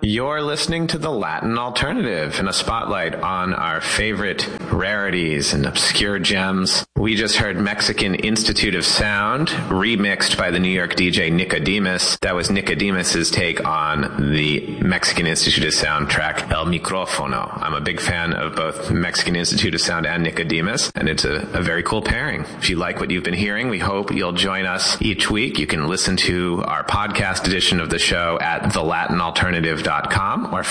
You're listening to The Latin Alternative and a spotlight on our favorite rarities and obscure gems. We just heard Mexican Institute of Sound, remixed by the New York DJ Nicodemus. That was Nicodemus's take on the Mexican Institute of Sound track El Micrófono. I'm a big fan of both Mexican Institute of Sound and Nicodemus, and it's a very cool pairing. If you like what you've been hearing, we hope you'll join us each week. You can listen to our podcast edition of the show at thelatinalternative.com or